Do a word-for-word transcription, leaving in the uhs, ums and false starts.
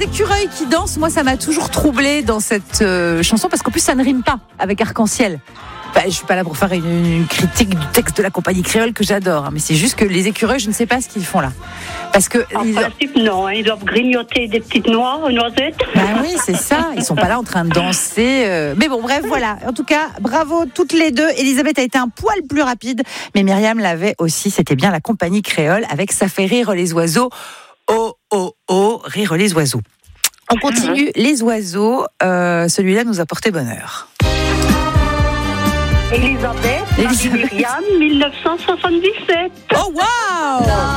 écureuils qui dansent, moi ça m'a toujours troublée dans cette euh, chanson parce qu'en plus ça ne rime pas avec arc-en-ciel. Bah, je suis pas là pour faire une, une critique du texte de la compagnie créole que j'adore, hein, mais c'est juste que les écureuils, je ne sais pas ce qu'ils font là. Parce que En ils... principe, non, hein, ils doivent grignoter des petites noix, noisettes. Bah oui, c'est ça. Ils sont pas là en train de danser. Euh... Mais bon, bref, voilà. En tout cas, bravo toutes les deux. Elisabeth a été un poil plus rapide, mais Myriam l'avait aussi. C'était bien la compagnie créole avec Ça fait rire les oiseaux. Oh, oh, oh, rire les oiseaux. On continue les oiseaux. Euh, celui-là nous a porté bonheur. Elisabeth, Elisabeth. Myriam, mille neuf cent soixante-dix-sept. Oh, waouh!